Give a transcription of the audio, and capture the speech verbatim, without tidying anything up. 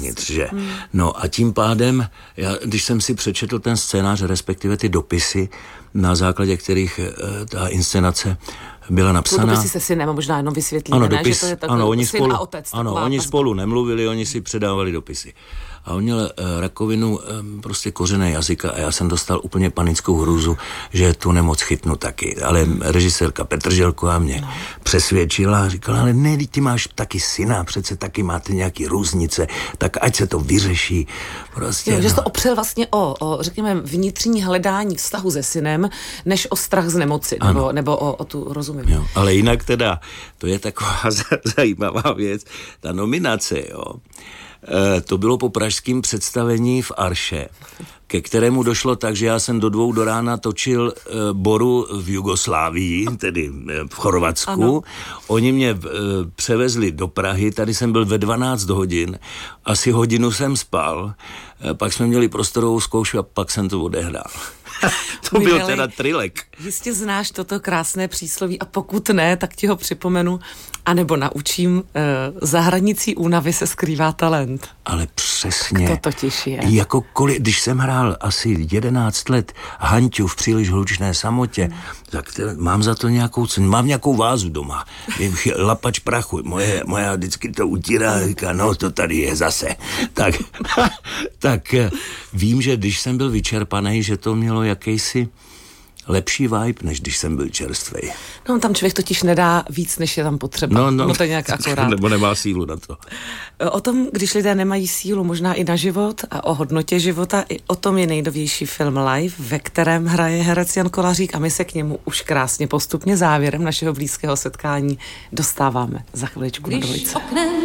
dovnitř, že? Hmm. No a tím pádem, já, když jsem si přečetl ten scénář, respektive ty dopisy, na základě kterých e, ta inscenace byla napsaná. Dopisy se synem, možná jenom vysvětlíme, ano, ne? Dopis, Že to je tak, ano, oni syn spolu, a otec. Ano, oni vazba. spolu nemluvili, oni si předávali dopisy. A on měl e, rakovinu e, prostě kořené jazyka a já jsem dostal úplně panickou hrůzu, že tu nemoc chytnu taky. Ale hmm. režisérka Petrželková mě no. přesvědčila a říkala, ale ne, ty máš taky syna, přece taky máte nějaký různice, tak ať se to vyřeší. Prostě, jo, no. Že jsi to opřel vlastně o, o, řekněme, vnitřní hledání vztahu se synem, než o strach z nemoci, nebo, nebo o, o tu rozumím. Jo, ale jinak teda, to je taková zajímavá věc, ta nominace, jo. E, to bylo po pražském představení v Arše, ke kterému došlo tak, že já jsem do dvou do rána točil e, Boru v Jugoslávii, tedy e, v Chorvatsku. Ano. Oni mě e, převezli do Prahy, tady jsem byl ve dvanáct hodin, asi hodinu jsem spal, e, pak jsme měli prostorovou zkoušku a pak jsem to odehrál. To byl Milej, teda trilek. Jistě znáš toto krásné přísloví a pokud ne, tak ti ho připomenu, anebo naučím, e, za hranicí únavy se skrývá talent. Ale přesně. Tak to totiž je. Jakkoliv, když jsem hrál asi jedenáct let Hanťu v Příliš hlučné samotě, hmm. tak te, mám za to nějakou cenu, mám nějakou vázu doma. Lapač prachu, moje, moje vždycky to utírá a říká, no to tady je zase. Tak, tak vím, že když jsem byl vyčerpaný, že to mělo jakýsi lepší vibe, než když jsem byl čerstvej. No, tam člověk totiž nedá víc, než je tam potřeba. No, no. no to nějak akorát. Nebo nemá sílu na to. O tom, když lidé nemají sílu možná i na život a o hodnotě života, i o tom je nejnovější film Live, ve kterém hraje herec Jan Kolařík a my se k němu už krásně postupně závěrem našeho blízkého setkání dostáváme za chviličku na dvojce.